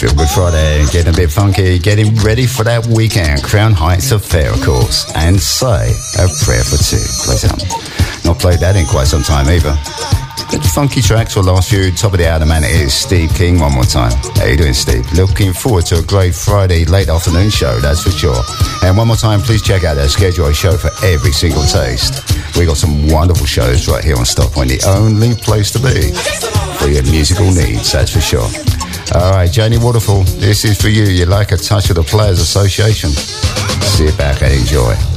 Feel Good Friday, getting a bit funky, getting ready for that weekend. Crown Heights Affair, of course, and Say a Prayer for Two. Play some. Not played that in quite some time either. Good funky tracks for last few. Top of the hour, man, it is Steve King one more time. How you doing, Steve? Looking forward to a great Friday late afternoon show, that's for sure. And one more time, please check out our schedule, a show for every single taste. We got some wonderful shows right here on Starpoint, the only place to be for your musical needs, that's for sure. All right, Janie Waterfall, this is for you. You like a touch of the Players Association? Sit back and enjoy.